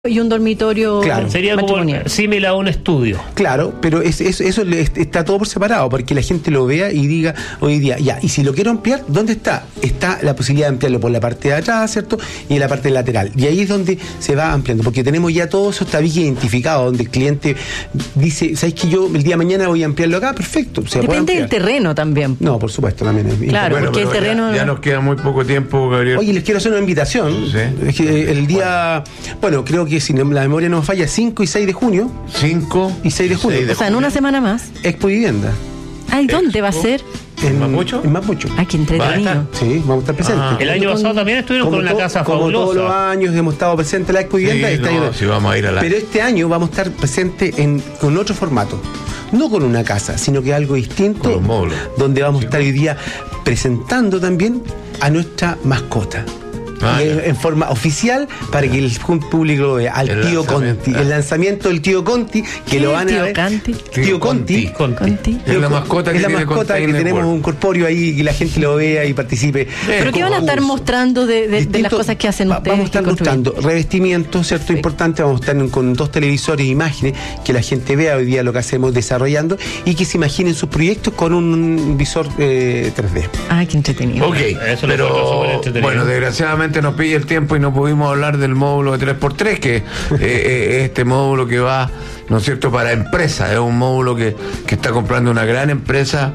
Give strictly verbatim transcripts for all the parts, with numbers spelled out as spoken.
y un dormitorio. Claro. Sería como similar a un estudio. Claro, pero es, es, eso está todo por separado, porque la gente lo vea y diga hoy día, ya, y si lo quiero ampliar, ¿dónde está? Está la posibilidad de ampliarlo por la parte de atrás, ¿cierto? Y en la parte lateral. Y ahí es donde se va ampliando, porque tenemos ya todo eso está bien identificado, donde el cliente dice, ¿sabes que yo el día de mañana voy a ampliarlo acá? Perfecto. Se Depende del terreno también. No, por supuesto, también es claro, bueno, porque el terreno. Ya, ya nos queda muy poco tiempo, Gabriel. Oye, les quiero hacer una invitación. Sí. Es que el día, bueno, bueno creo que si la memoria no me falla, cinco y seis de junio. cinco y seis de junio. O sea, en una semana más. Expo Vivienda. Ay, ¿dónde va a ser? En Mapocho. En Mapocho. Ay, qué entretenido. Sí, vamos a estar presentes. Ah, el año pasado también estuvieron como con una to, casa como fabulosa. Como todos los años hemos estado presentes en la Expo Vivienda. Sí, este no, año, sí vamos a ir a la... Pero este año vamos a estar presentes en, con otro formato. No con una casa, sino que algo distinto. Con los módulos. Donde vamos Sí. a estar hoy día presentando también a nuestra mascota. Ah, en, en forma oficial para que el público lo vea al El tío lanzamiento. Conti, el lanzamiento del tío Conti, que ¿Qué lo es van tío a ver. Conti? Tío Conti. Conti. Conti. Es la mascota que es la tiene mascota que Container tenemos World. un corpóreo ahí que la gente lo vea y participe. ¿Pero qué van a estar mostrando de, de, de las Distinto- cosas que hacen va- ustedes? Vamos a estar que construyen? mostrando revestimientos, ¿cierto? Sí. Importante, vamos a estar en- con dos televisores e imágenes que la gente vea hoy día lo que hacemos desarrollando y que se imaginen sus proyectos con un visor eh, tres D. Ay, qué entretenido. Ok, Eso lo encuentro súper pero entretenido. bueno, desgraciadamente nos pilla el tiempo y no pudimos hablar del módulo de tres por tres, que eh, eh, este módulo que va, ¿no es cierto?, para empresas. Es un módulo que, que está comprando una gran empresa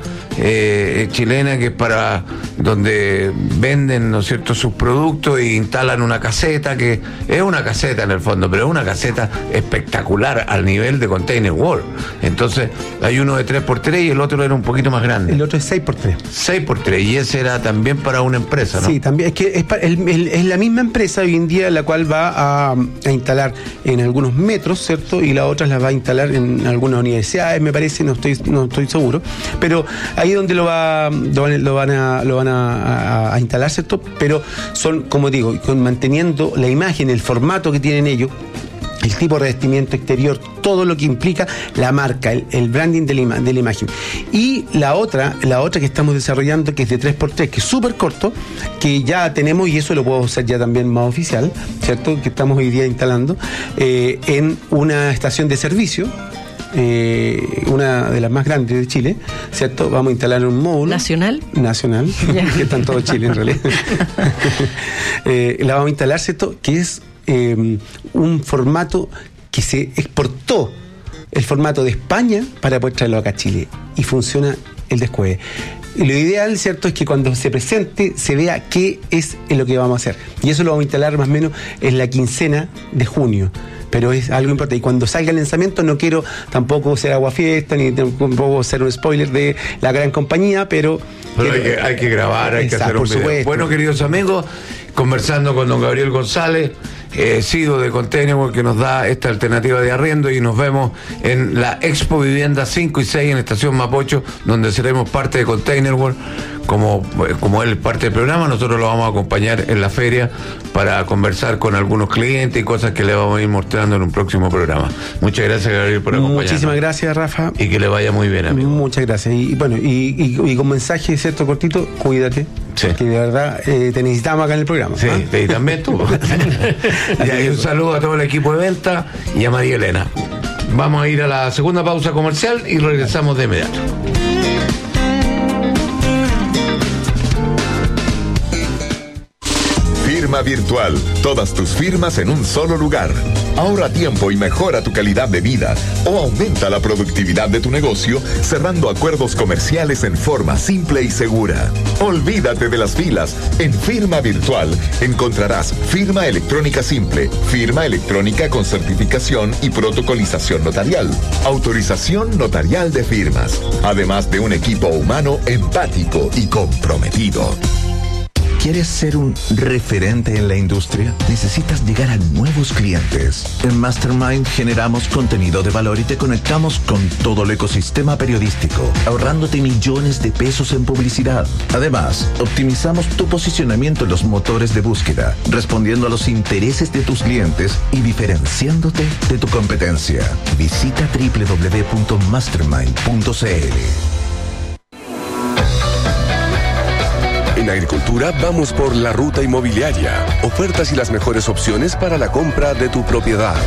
eh, chilena, que es para donde venden, ¿no es cierto?, sus productos e instalan una caseta, que es una caseta en el fondo, pero es una caseta espectacular al nivel de Container World. Entonces, hay uno de tres por tres y el otro era un poquito más grande. El otro es seis por tres. seis por tres, y ese era también para una empresa, ¿no? Sí, también es que es, pa- el- el- es la misma empresa hoy en día la cual va a, a instalar en algunos metros, ¿cierto? Y la otra la va a instalar en algunas universidades, me parece, no estoy no estoy seguro, pero ahí donde lo va lo van, lo van a lo van a, a- a instalar, ¿cierto? Pero son, como digo, con, manteniendo la imagen, el formato que tienen ellos, el tipo de revestimiento exterior, todo lo que implica la marca, el, el branding de la, ima- de la imagen. Y la otra, la otra que estamos desarrollando, que es de tres por tres, que es súper corto, que ya tenemos, y eso lo puedo hacer ya también más oficial, ¿cierto? Que estamos hoy día instalando, eh, en una estación de servicio, eh, una de las más grandes de Chile, ¿cierto? Vamos a instalar un módulo. ¿Nacional? Nacional, Ya. que está en todo Chile en realidad. Eh, la vamos a instalar, ¿cierto? Que es eh, un formato que se exportó, el formato de España, para poder traerlo acá a Chile. Y funciona el descueve. Y lo ideal, ¿cierto?, es que cuando se presente se vea qué es lo que vamos a hacer. Y eso lo vamos a instalar más o menos en la quincena de junio. Pero es algo importante. Y cuando salga el lanzamiento, no quiero tampoco ser aguafiesta, ni tampoco ser un spoiler de la gran compañía, pero... Pero hay quiero- que, hay que grabar, hay Exacto, que hacer un por video. supuesto. Bueno, queridos amigos, conversando con don Gabriel González, eh, C E O de Container World, que nos da esta alternativa de arriendo, y nos vemos en la Expo Vivienda cinco y seis en Estación Mapocho, donde seremos parte de Container World. Como, como él es parte del programa, nosotros lo vamos a acompañar en la feria para conversar con algunos clientes y cosas que le vamos a ir mostrando en un próximo programa. Muchas gracias, Gabriel, por acompañarnos. Muchísimas gracias, Rafa. Y que le vaya muy bien, amigo. Muchas gracias. Y, y bueno, y, y- y con mensaje, ¿cierto?, cortito, cuídate. Sí. Que de verdad eh, te necesitamos acá en el programa. Sí, ¿ah? y también tú. Y ahí un saludo a todo el equipo de venta y a María Elena. Vamos a ir a la segunda pausa comercial y regresamos de inmediato. Firma Virtual. Todas tus firmas en un solo lugar. Ahorra tiempo y mejora tu calidad de vida o aumenta la productividad de tu negocio cerrando acuerdos comerciales en forma simple y segura. Olvídate de las filas. En Firma Virtual encontrarás firma electrónica simple, firma electrónica con certificación y protocolización notarial, autorización notarial de firmas, además de un equipo humano empático y comprometido. ¿Quieres ser un referente en la industria? Necesitas llegar a nuevos clientes. En Mastermind generamos contenido de valor y te conectamos con todo el ecosistema periodístico, ahorrándote millones de pesos en publicidad. Además, optimizamos tu posicionamiento en los motores de búsqueda, respondiendo a los intereses de tus clientes y diferenciándote de tu competencia. Visita doble u doble u doble u punto mastermind punto c l. En Agricultura vamos por la ruta inmobiliaria. Ofertas y las mejores opciones para la compra de tu propiedad.